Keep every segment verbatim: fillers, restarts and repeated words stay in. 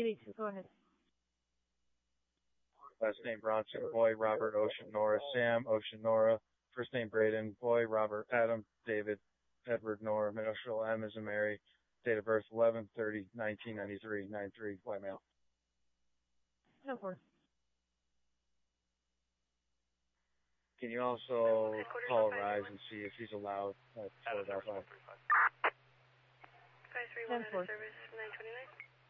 eighty-two, go ahead. Last name Bronson, boy, Robert, Ocean, Nora, Sam, Ocean, Nora. First name Braden, boy, Robert, Adam, David, Edward, Nora. Initial M is in Mary. Date of birth eleven thirty nineteen ninety-three, nine three, white male. No four. Can you also call Rise and see if he's allowed at Philadelphia? five three one, out of service, nine twenty-nine.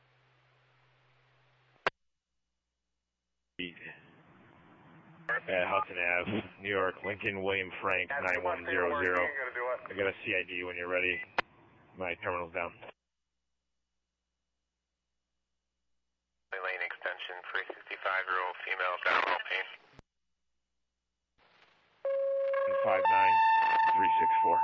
At Hudson Avenue, New York, Lincoln, William Frank, nine one zero zero. I got a C I D when you're ready. My terminal's down. Lane extension, three sixty-five-year-old female, abdominal pain. five nine three six four.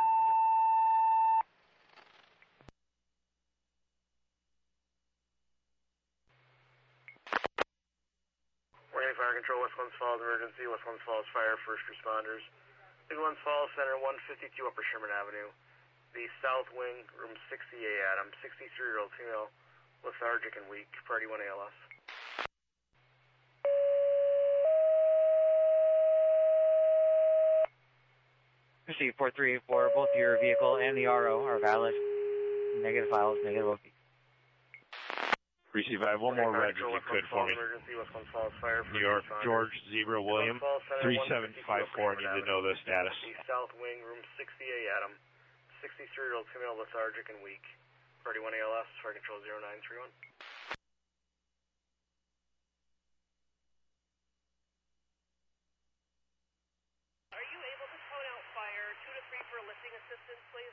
Fire Control, West Glens Falls Emergency, West Glens Falls Fire, first responders. Big Glens Falls Center, one fifty-two Upper Sherman Avenue. The South Wing, room sixty A, Adam, sixty-three-year-old female, lethargic and weak, priority one A L S. Receive four three eight four, both your vehicle and the R O are valid. Negative files, negative O P. Receive, I have one more red if you could for me. New York, George, Zebra, William, three seven five four, I need to know the status. The South Wing, room sixty A, Adam, sixty-three-year-old female, lethargic and weak, priority one A L S, Fire Control zero nine three one. Are you able to tone out fire, two to three for lifting assistance, please?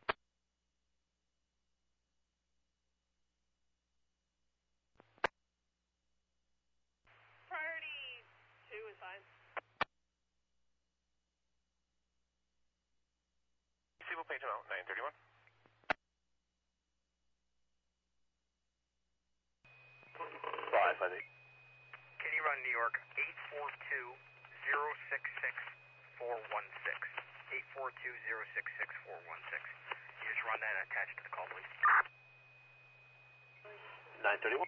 Two is fine. Civil page out, nine thirty-one. Five, I think. Can you run New York eight four two, zero six six, four one six? eight four two, zero six six, four one six. You just run that and attach it to the call, please. nine thirty-one.